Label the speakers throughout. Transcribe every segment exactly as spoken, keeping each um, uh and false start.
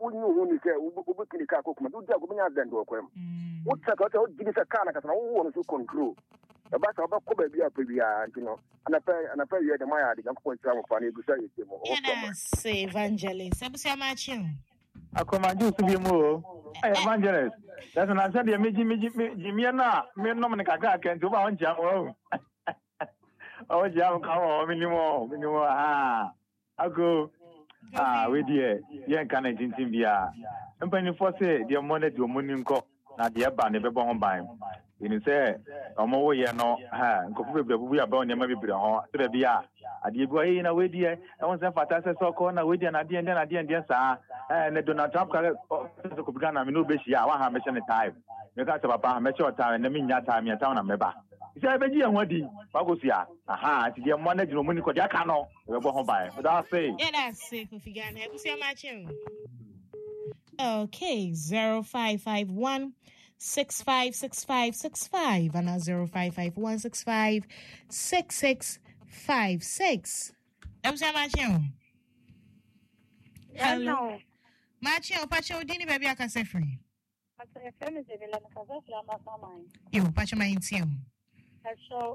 Speaker 1: unyu huni ke ubukini ka ko kuma du ja go nya dando ko em utsa ka to gidi sa kana ka na wo no so control e ba sa ba ko ba bia pa bia ntino ana pa ana pa ye de maya de ko ntira mo fa na egusa ye mo o
Speaker 2: Yes, evangelist. Abusia machi.
Speaker 3: Akoma ju su bi mu evangelist. That's an answer the meji meji jimi na me no me kaka kan to ba won jam o. O jam ka o minimo minimo ah. Ako ah we die yen kan tintin bia. Mpani for say the money do money nko na de ba ne be bo ho ban. Ini say omo wo ye no ha nko fu be bu ya ba o ne ma bibire ho. So bia ade bu ayi na we die e won say fata say so ko na we die na de na de de sa eh ne Donald Trump ka ko biga na me no be shia wa ha me shene time. Me ka say papa me short time na me nya time ya town na me ba. Say be ji ehwa di ba go sia aha ti de mo na jino mu ni ko de aka no we bo ho ban. But I say
Speaker 2: yeah, that's it. Kofi Ghana. Abusia machi. Okay, zero five five one six five six five six five and a zero five five one six five six six five six. Abusia machi. Hello. Machi, opacho udini baby akase free.
Speaker 4: Akase free me zebela nakase free amasa mai.
Speaker 2: Yo, opacho mai ntio.
Speaker 4: So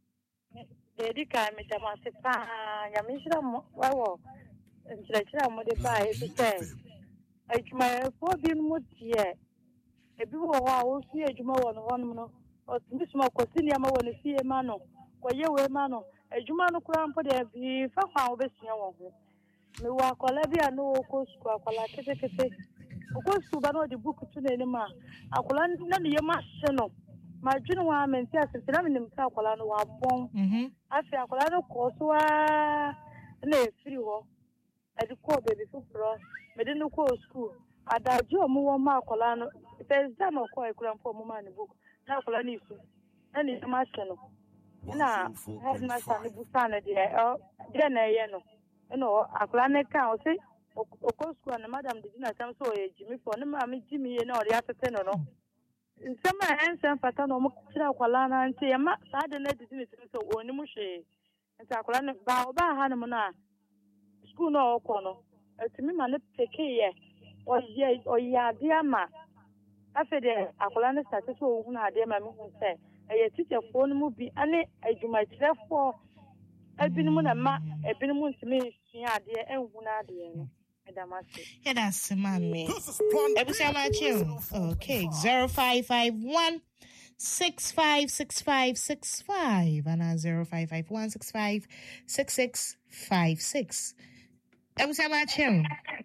Speaker 4: dedika me chama sepa nyamishira mo wawo. Nchira mo de ba e se. Ejuma fo bi mu tie. Ebi wo wa wo fi ejuma wo no won no. O timi sma kwasini ama wo ne fie ma no. Kwaye we ma no. Ejuma no kura mpo de bi fa kwa wo besia wo ho. Me wa kola bi anu ko sku akola kete kete. Ko sku ba no de book tu ne ma. Akola na ne yema hye no. Ma dwene wa menti asese na me nim ka akola no wa bon. Mhm. Afi akola no ko so wa na efiri ho. Edi ko baby fufuro. Me de no ko school. Adajo mu wo ma akola no. First time ko e kura mpo mu ma ne book. Na akola ni fu. Na ne ma hye no. Na headmaster ne busa na de e de na ye no. No, akola ne kan o se o school na madam de na tam so ye Jimmy for na ma me Jimmy ye na o de atete no no. Nsema ensen fata no mo kira akola na nti ye ma sa de na de ni so oni mu hwe. Nti akola ne ba o ba ha no na school no o ko no. Etimi ma ne peke ye. O ye o ya de ama. Afa de akola ne start so o hu na de ma me hu se. Eye teacher fo no mu bi ane adwuma kirefo ebinimu na ma ebinimu ntimi hia ade enhu na ade no edamase
Speaker 2: yeah, that's mami Abusia machi. Okay, zero five five one six five six five six five and a zero five five one six five six six five six. Abusia machi.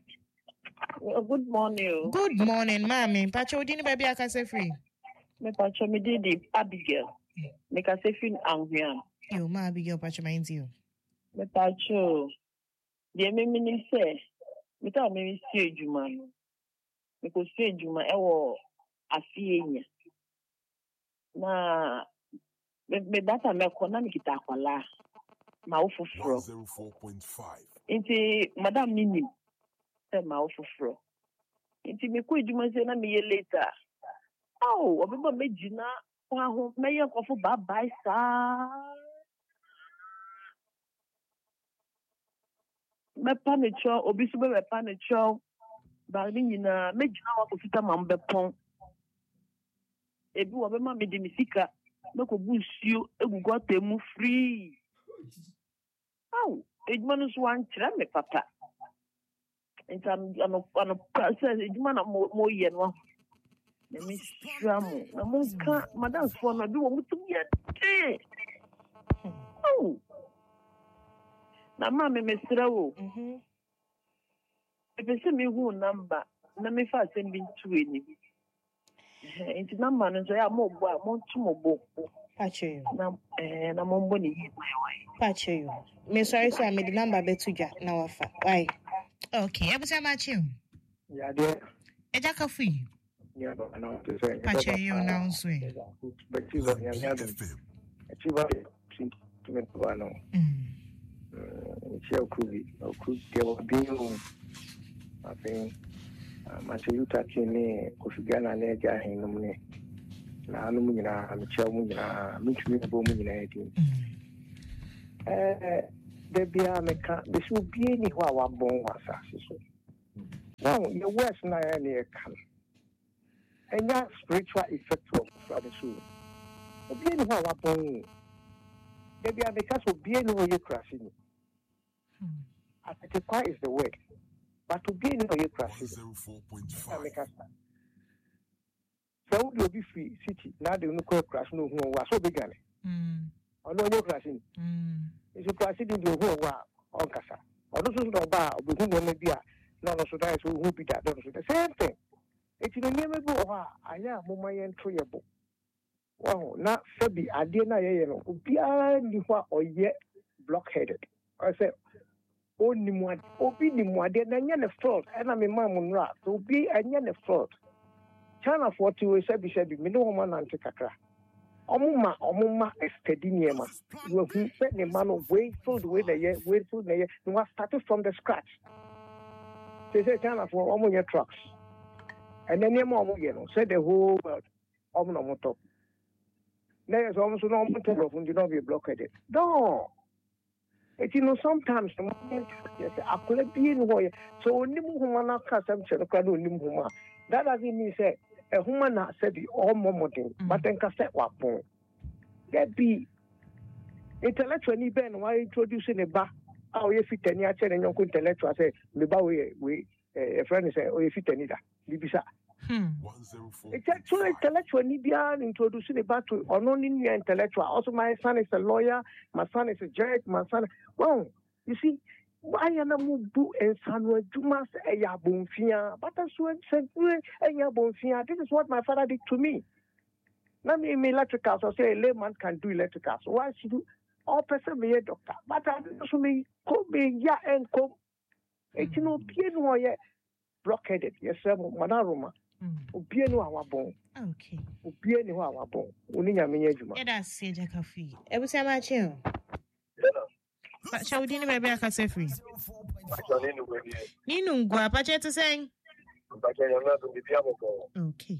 Speaker 4: Good morning.
Speaker 2: Good morning, mami. Pacho udini baby akase free.
Speaker 4: Me pacho me didi Abigail. Me kase free Anguian.
Speaker 2: Yo, ma Abigail pacho mind you.
Speaker 4: Me pacho. Die me mini se. Me ta me si ejuma. Me ko si ejuma e wo afie nya. Na me me data me ko na me kita akwala. Ma wo fufuro.
Speaker 5: one oh four point five.
Speaker 4: Inti madam nini. E ma wo fufuro. Inti me ko ejuma se na me ye later. Oh, obibo mejina kwa ho me ye ko fu bye bye sa. Me panicho obi su be panicho ba mi nyina me gina wa ko fita ma mbe pon ebi wo be ma me de misika me ko busuo egugu atemu free aw ejuma no so wan kira me papa entam ano ano process ejuma na mo ye no me mi stramu na mo ka madam fo na bi wo mutum ye te aw na ma me mesra wo mhm epese me hu number na me fa send bi two eni enti number no so ya mo bo a mo ntu mo bo
Speaker 2: pacho
Speaker 4: na eh na mo mbo ni yi
Speaker 2: pacho yo me sorry so me the number betuja na wafa why okay Abusia machi
Speaker 1: ya de
Speaker 2: eja ka free
Speaker 1: ya ba na to say
Speaker 2: pacho yo na unso e
Speaker 1: but you ya ya de achieve it to me to no mm Share Kubi, or could there be no, I think, Matayuta Kine, Kofigana, Lega, Hingumne, Nanumina, Michelmuna, Mitchell Bomina. Eh, there be a mecha, this will be any who are born was successful. Now, your words na any can. And your spiritual effect of the soul. Obi ni ho wabon. Maybe I because obi ni ho ye crashing. Atetekwa is the word. But obi ni ho ye crashing. So you be free city. Now they no crash no who was so big. Mm. Or no crashing. Mm. It's a crashing in the whole wa on casa. Or those who don't buy or who will be a no so that who be that the same thing. It's in the name of I am Mumayan Triable. Wow, not Fabi, I did not know. Ubia Niwa or yet blockheaded. I said, only one, Obi Nimwa, then I a fraud, and I'm a mamma rat, to be a yan fraud. China forty was said, said, no woman and Takaka. Omuma, Omuma, Estediniema. You have been sent a man of way filled with a year, way filled a year, you must start from the scratch. They say China for Omonia trucks. And then your mom again said the whole world, Omnomoto. There's almost no one telephone, you don't be blockaded. No. It you know sometimes the moment yes, I could be in way. So Nimhumana Casam Cherokano Nimhuma. That doesn't mean say a woman said the all momoting, but then cassette wapon. There be intellectually ben why introducing a bar. Oh, if you ten years and your intellectual say, the bar we a friend say, oh, if you ten either. Libisa. Hmm. It's actually intellectual. Nibian introducing about to or only intellectual. Also, my son is a lawyer. My son is a judge. My son. Well, you see, why am I moving and son will do mas a yabonfia? But that's what said a yabonfia. This is what my father did to me. Let me electrical. So say a layman can do electrical. So why should you all person be a doctor? But I also may come be ya and come. It's no piano yet. Blockheaded, yes, sir, Manaroma. Obie no awabon.
Speaker 2: Okay.
Speaker 1: Obie ni ho awabon. Oni nyame adwuma.
Speaker 2: Yeah, that's say Jackafi. Ebusi amache o. Pa chawdi ni bebe akase free. Ni nungwa pa che to say.
Speaker 5: Pa che yana to bibia boko.
Speaker 2: Okay.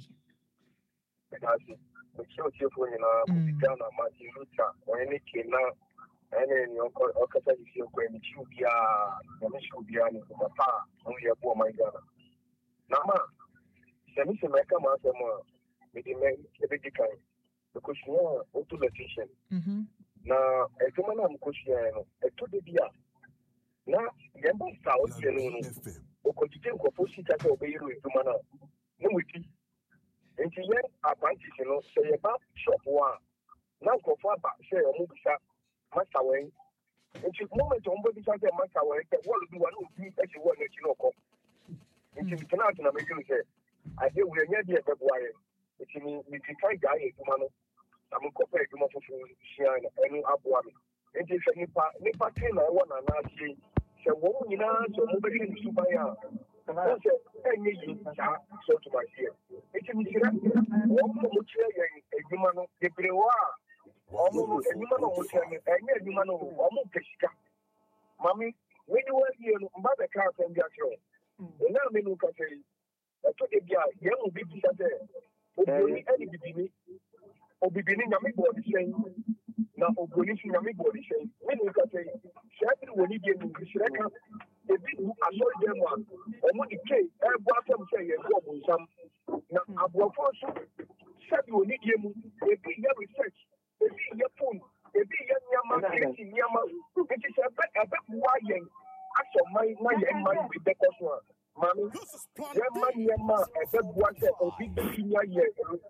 Speaker 5: Kasi, mchio chio fo ni na bibia na ma ti lucha. Oni kina ene ni oko okasa ji ko ni chubia, ni chubia ni ko pa. Oni ya bo my God. Nama, semi se meka ma se mo me di me e be di kan. Because no auto location. Mhm. Na e to mana mo koshia no, e to de bia. Na yamba sa o se no no. O ko ti ko posi ta ko be yiro e to mana. No witi. Enti ye advantage no se ye ba shop wa. Na ko fa ba se o mo bisa masa wen. Enti moment o mo bisa se masa wen, e wo lu bi wa no bi e se wo na ti no ko. It's in the Canadian American say, I hear we are near the February. It's in the Tikai guy, Kumano. I'm compared to Mofu Shian and Abuami. And if any part, Nipa Tina, one and I say, so woman in our so moving in Subaya. And I said, I need you, so to my ear. It's in the one from Mutia and Humano, the Brewa, almost a Humano, and Humano, almost Pesca. Mammy, when you were here, Mother Car from Yatro. Now, me look at it. I told you, young baby, Oboni, any baby, Obini, Yami body saying, now Oboni, Yami body saying, when you can say, Shabby will need you to Shreka, the big I saw them one, or money cake, I bought them say, and some. Now, I will also Shabby will need you, a big research, a big your phone, a big young Yama, Yama, it is a bit a bit wide. So my my my with the customer, mommy. Yeah, my yeah, ma. I said one set of big senior year.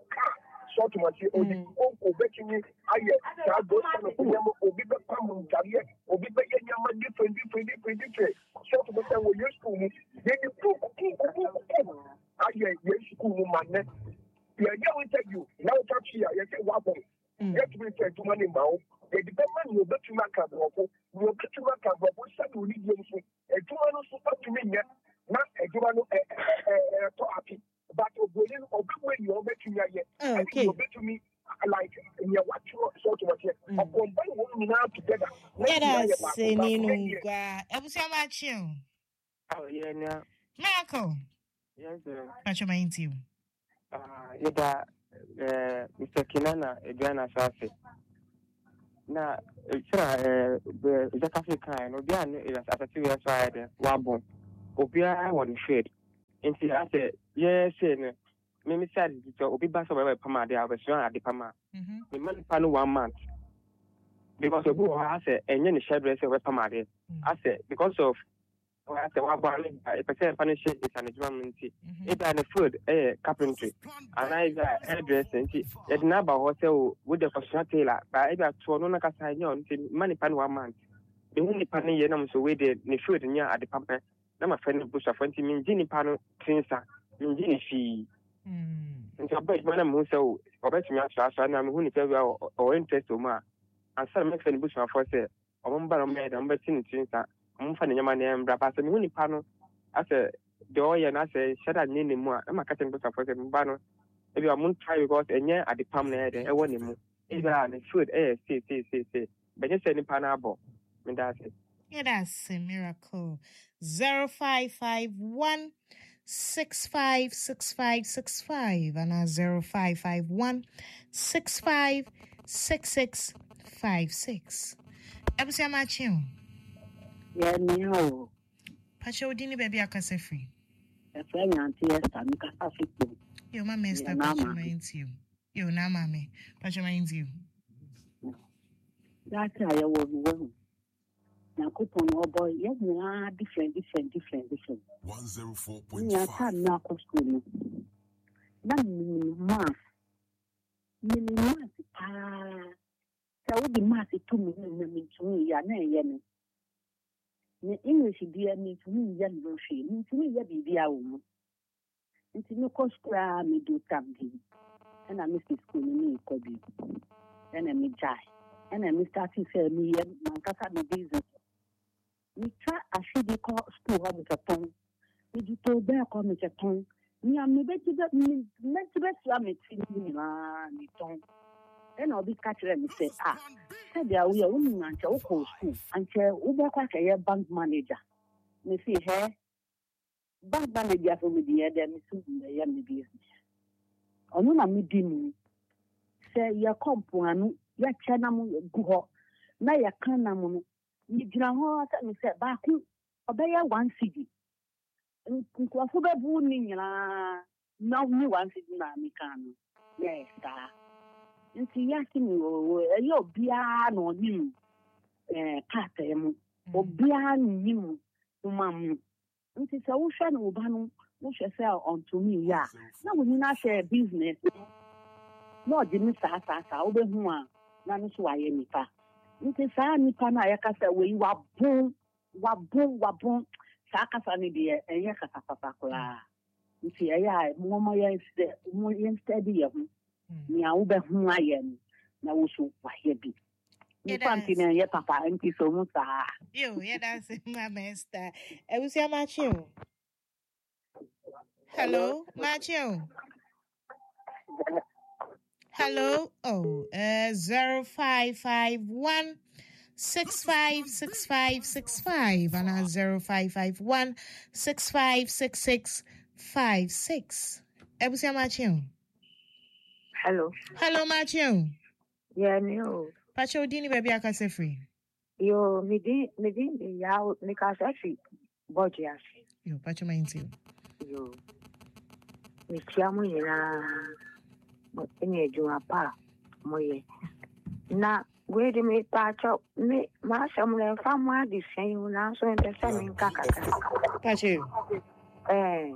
Speaker 5: So to my say, oh, the oh, betting me, I yeah. I go to the yama, oh, big come career, oh, big yama, different, different, different, different. So to my say, well, you school me. Then you cook, cook, cook, cook. I yeah, yes, school man. Yeah, yeah, we tell you. Now touch here. You say what? You have to be fair to money now. The department will bet you back at the office. We will bet you back at the office. We need you to a two man super to me. Not a two man happy. But when you obey, you bet you yet. Okay. You bet to me like in your watch sort of what you are combined women now together.
Speaker 2: Let us say, Nina, I was so much you.
Speaker 1: Oh, yeah, now.
Speaker 2: Marco.
Speaker 1: Yes, sir.
Speaker 2: What's your mind to you?
Speaker 1: Uh, yeah, Mister Kinana, a Ghana Safi. Now, it's a cafe kind, or beyond as a two years side, Wabon, Obia, one shade.
Speaker 6: Nti I said, yes, me said to obi ba so we pama dey abesua ade pama.
Speaker 2: Mhm.
Speaker 6: Me man pa no one month. Because obi I said enye ne share dress we pama dey. I said because of I said wa ba a person punish is an adjustment. It and food eh carpentry. And I got hairdressing. It na ba hotel with the fashion tailor. But I got to no na kasa nya on money pan one month. The only pan ye na so we the ne food nya at the pampa. Na my friend bush of twenty min jini pano cleanser. Min jini fee. Nti ọba ìgbọ́n náà mú sẹ́ o ọba ìtumí aṣọ aṣọ náà mi hu ní fẹ́ wíwá ọ̀ interest o mu a ansa na mẹ́fẹ́ ní bùsùn afọ sẹ́ ọmọ mbà náà ọmọ ẹ̀dá ọmọ bẹ́tí ní tí nsa ọmọ nfa ní nyama ní ẹ̀ mbra paṣẹ mi hu nípa no asẹ deɛ ɔyɛ na asɛ hyɛda ní ne mu a ɛma kàtà ní bùsùn afọ sẹ́ mbà no ebi a mo n try because ɛnyɛ adepam na ɛyɛ dɛ ɛwɔ ne mu ebi a ne food ɛyɛ sei sei sei sei bɛnyɛ sɛ nipa náà bɔ mi da ase.
Speaker 2: Yeah, that's a miracle. Zero five five one six five six five six five and a zero five five one six five six six five six. Ebusia machiu.
Speaker 7: Yeah, no.
Speaker 2: Pacho dini baby akase free.
Speaker 7: A friend auntie Esther, me kasa fit.
Speaker 2: Yo mama Esther Pacho minds you. Yo na mama Pacho minds you.
Speaker 7: That's how I was one. Now coupon or boy, yes, na different, different, different, different.
Speaker 8: One zero four point
Speaker 7: Yeah,
Speaker 8: five.
Speaker 7: time now costume. That mass. Mini mass ah. So what the mass two million mean to me, ya na yen. The English dear me to me, yan no she, me to me, ya be dear woman. It's no cost me do something. And I miss the school me could be. Then I me die. And I miss starting say me, and Mancasa no business. We try a shady call school with a tongue. We do to bear come with a tongue. Me and me bet you that me meant to bet slam it in me tongue. Then I'll be catching and say, ah, said there we are women and your school until Uber quite a bank manager. Me see her bank manager for me the other me soon the young business. Ono na me dim say ya kompoanu ya chana mu guho na ya kana mu ni gyina ho ata me say ba ku obeya one cd nkwafo bebu ni nyina na ni one cd na me kan yes ta nti ya kini o e yo bia na onim eh kata mu obia ni mu umam nti se wo hwa na oba no wo hwe say onto me ya na wo ni na share business no di mi sa sa sa wo be hu a na no so aye nipa nti sa nipa na ya kasa we wa bon wa bon wa bon sa kasa ni de enye kasa papa kula nti ya mo mo ya instead mo instead ya hu ni a wo be hu aye na wo so wa ye bi ni panti na ya papa nti so mo sa
Speaker 2: yo yeah that's my master. Ebusia machiu. Hello machiu. Hello. Oh, uh, zero five five one six five six five six five and a zero five five one six five six six five six. Ebusia machiu.
Speaker 7: hello
Speaker 2: Hello machiu.
Speaker 7: yeah no
Speaker 2: Pacho dini baby akase free.
Speaker 7: yo me di me di ya me kasa fi budget
Speaker 2: Yo Pacho minds you.
Speaker 7: yo me chiamu ina enye juma pa moye na gwede me pacho me ma samule fama di sen na so mpesa me kakaka
Speaker 2: Pacho.
Speaker 7: eh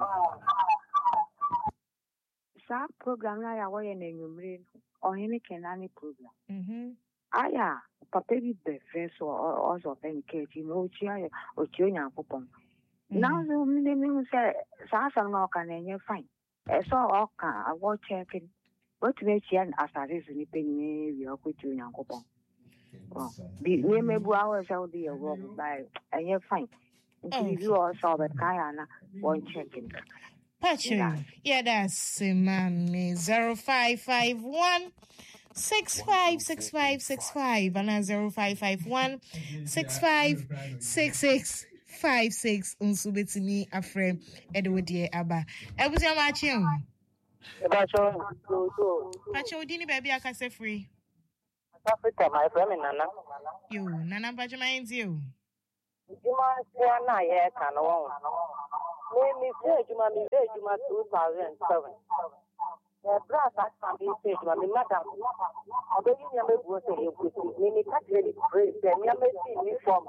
Speaker 7: sa program na ya woye na nyumre ohene kenani program
Speaker 2: Mhm.
Speaker 7: aya papa bi be verse o also pen keji no chi aya o chi onya popon na so me me say sa sa no kan enye fine e so o kan awo checking what we can as a reason ni penny we are going to Yankopon. Oh, the name of our Saudi work by a fine. If you all saw the Kayana, one checking.
Speaker 2: Pacho, yeah, that's uh, mommy. Zero five five one six five six five six five and a zero five five one six five six six five six. Unsu betimi a friend Edward Abba. Ebusia machiu.
Speaker 7: Pacho,
Speaker 2: Pacho, dini baby akase free.
Speaker 7: Africa, my friend, Nana.
Speaker 2: You, Nana Pacho minds you.
Speaker 7: You must be an I can one.
Speaker 4: me say Juma me say Juma two thousand seven. The brass that can be said, my madam. I don't think you may go to you with me. Me can't really praise them. You may see me from.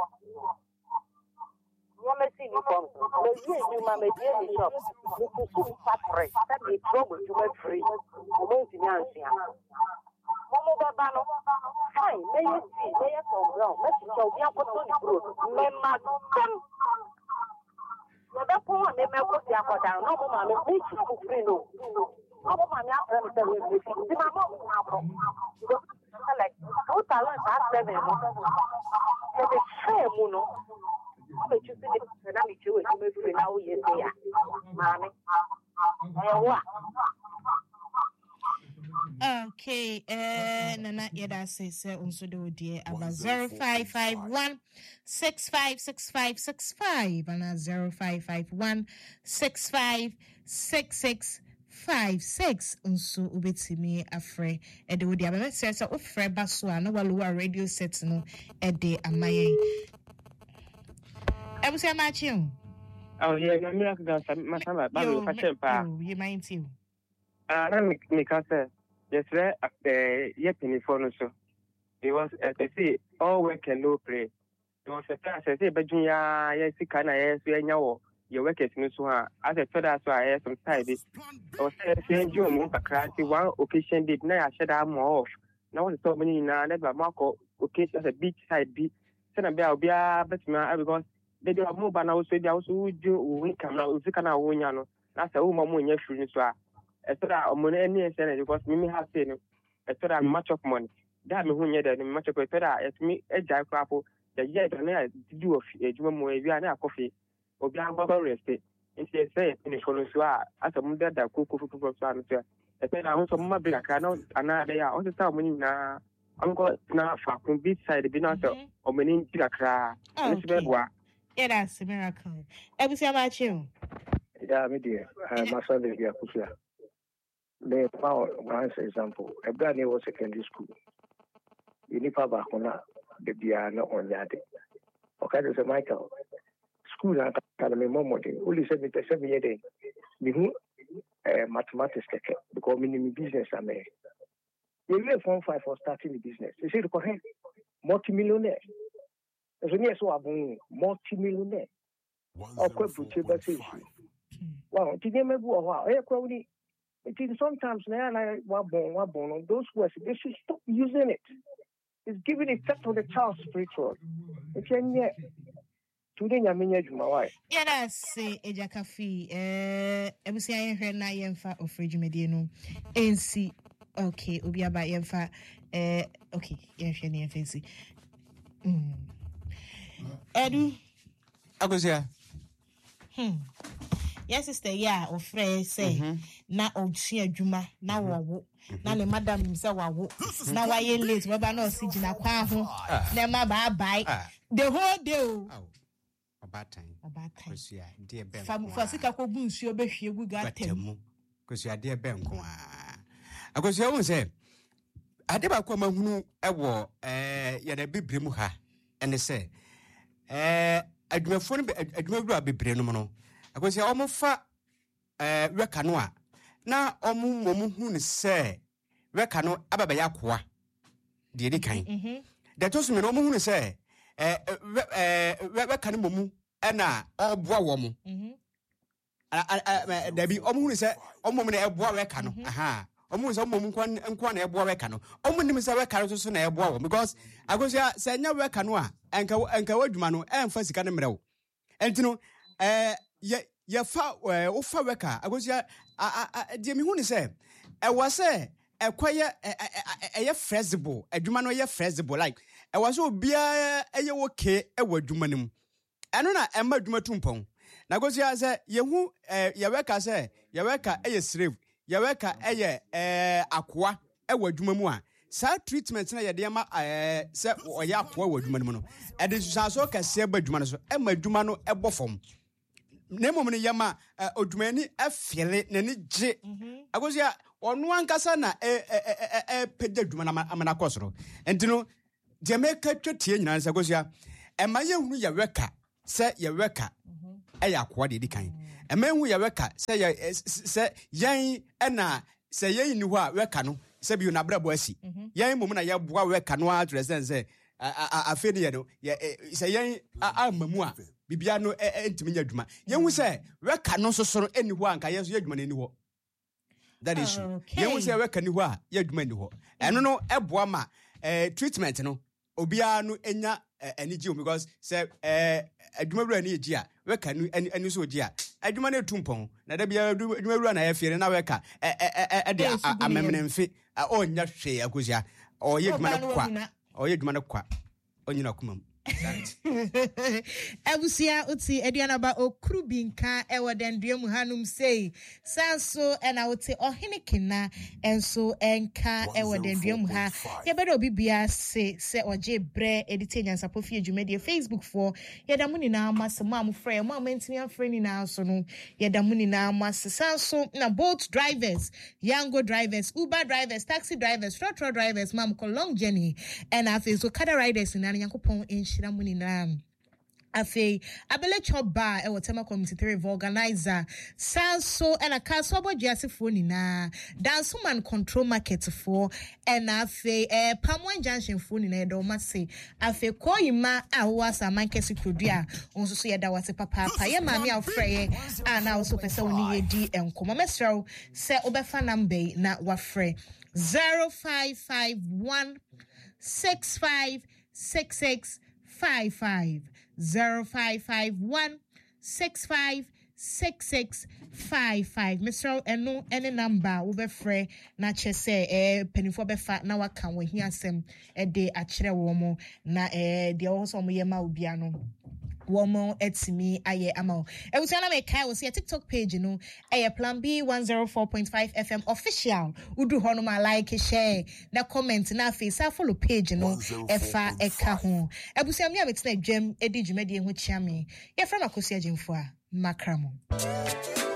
Speaker 4: You may see me from. The year you may be in the shop. You could see factory. That be trouble to make free. You may see Nancy. Momo Babano. Fine. May you see. May you come round. May you show me up to the group. May madam. The poor may make up the apple down. No, mamma, make you free. No. Oh, my God, the my mom now. Like, oh, talent, that's seven. There's a shame, you know. But you see, the I'm you with me now, you say, Mammy.
Speaker 2: Okay, uh, Nana, yeah, that says, also do dear about zero five five one six five six five six five and zero five five one six five six six. Five six unso ubetimi afre ede wodi abeme sese ofre baso a no walowa radio set no ede amayen ebusia machi o
Speaker 6: oh yeah me me ka ma sama ba me fa chempa
Speaker 2: you mind you
Speaker 6: ah na me me ka say yes re eh ye penifo no so it was they say all work and no play it was a time say be dunya ye sika na ye so enya wo your work is no so as a further so I some side or say you mo kakra one occasion did na I shed am off na what so many na never mark occasion as a beach side be say na be obia betima because they do move na also they also do we come na we can na wonya no na say wo mo nya free so a so that money any say because me have say no so that much of money that me hu nya that much of so that it me e jai kwapo the year na do of ejuma mo e wi na coffee obi agba rest nti say finish follow so a asem da da kuku fufu so an so e say na ho so mma bring aka na ana dey a o say mo ni na anko na fa kun beach side bi na so o mo ni ntira kra nti be boa
Speaker 2: yeah that's a miracle ebusia ma chi o
Speaker 1: yeah me dear my son is here kusia the power one example e bra ni was secondary school you pa ba kona de bia na onyade okay so Michael school and academy moment only seven seven year day me who mathematics because me business am e you live from five for starting the business you see the correct multi-millionaire so me so abun multi-millionaire okwe buche ba say wow ti dem ebu o ha e kwa uni it is sometimes na na wa bon wa bon those words they should stop using it. It's giving effect to the child spiritual if you today nyamenya djuma why
Speaker 2: yeah that's eja kafi eh ebusi ayenhwe na yemfa ofrejumedie no nc okay obi aba yemfa eh okay yemhwe ne yemfa mm edu
Speaker 8: akosia
Speaker 2: hmm yes sister yeah ofre say na ochi adwuma na wowo na le madam say wawo na waye late baba na osigina kwa ho na ma ba bai the whole day
Speaker 8: Abatan.
Speaker 2: Abatan.
Speaker 8: Kosia dear Ben.
Speaker 2: Fam fasika ko bu nsuo behwie gu gatem.
Speaker 8: Kosia dear Ben ko a. Akosia won say ade ba ko mahunu ewo eh ya da bibre mu ha ene say eh adwumafo no adwumabru abebre no no. Akosia omo fa eh weka no a na omo momu hu ne say weka no ababa yakoa de di kan. Mhm. Da to so me no omo hu ne say eh eh we kan momu na oboa wo mo mhm da bi omu ni se omu ni eboa we kan no aha omu se omu nkwan nkwan na eboa we kan no omu ni se we kan so so na eboa wo because agosia se nya we kan no a enka enka wadwuma no emfa sika ne mrewo entino eh ye ye fa wo fa we ka agosia de mi hu ni se e wo se ekwaye eye flexible adwuma no ye flexible like e was obia eye okay e wadwuma nim eno na emma adwuma tumpon na go sia se ye hu ye weka se ye weka eye slave ye weka eye eh akoa e wadwuma mu a sa treatment na ye de ma eh se oye akoa wadwuma nim no e de susanso ka se badwuma no so e ma adwuma no e bofom na mom ne yema odwumani afele na ni je agosia onu ankasa na e e pede adwuma na amana kosoro entino de make twatie nyina se agosia e ma ye hunu ye weka se ye weka ɛyɛ akoa de di kan ɛma hu yɛ wɛka sɛ yɛ sɛ yɛn ɛna sɛ yɛn ni hɔ a wɛka no sɛ bi na brɛbɔ asi yɛn mom na yɛ boa wɛka no a trɛsɛn sɛ afɛ ne yɛ no sɛ yɛn amma mu a bibia no ntimi nya adwuma yɛn hu sɛ wɛka no soso no ɛni hɔ a nka yɛn so yɛ adwuma no ni hɔ that is yɛn hu sɛ wɛka ni hɔ a yɛ adwuma ni hɔ ɛno no ɛboa ma treatment no obia no enya ani gye because sɛ adwuma wura ne yɛ a wɛka no ani so gye a adwuma no etu mpɔn na da bia adwuma wura na yɛ fiere na wɛka ɛde amemnemfe ɔnya hwee akosia ɔyɛ adwuma no kwa ɔyɛ adwuma no kwa ɔnyina kumam
Speaker 2: Abusia uti Edianaba okru binka ewa dendue mu hanum sei sanso ena uti ohene kina enso enka ewa dendue mu ha ye bedo obi bia se se oje bre edite nyansa pofie dwumedie Facebook for ye da mu ni na amase mo am frɛ mo am ntimi afrɛ ni na so no ye da mu ni na amase sanso na boat drivers Yango drivers Uber drivers taxi drivers trotro drivers mam ko long journey and afi so kada riders na Nyankopɔn enhyira mu ni na Afe abele choba e wotema community three organizer sanso and a castle bojiase for nina dance man control market for and afe eh Pamwan junction for nina do mase afe koyima awasa mankesi krodua onso so yeda wase papa pa ye mami afrɛ ana also pese woni yedi enkomo mesro se obefa number na wafrɛ zero five five one six five six six five five zero five five one six five six six five five. Mister Eno any number ube free na chese eh penifo befa na waka we hiasem e de achire womo na eh de also mo yema obiano womo etimi aye amao. E usana me kai was your TikTok page no eh Plan B one oh four point five F M official. Udu hono ma like share na comment na face follow page no efa eka ho. E busia me abetina dwam edi dwumadi ho chia me. Ye fra makosia jemfo a makramo.